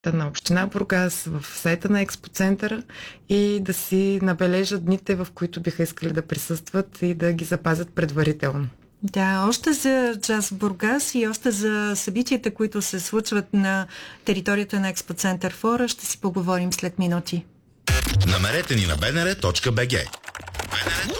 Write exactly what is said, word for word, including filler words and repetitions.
на община Бургас, в сайта на Експоцентъра и да си набележат дните, в които биха искали да присъстват и да ги запазят предварително. Да, още за джаз в Бургас и още за събитията, които се случват на територията на Експоцентър Фора, ще си поговорим след минути. Намерете ни на бнр точка бг.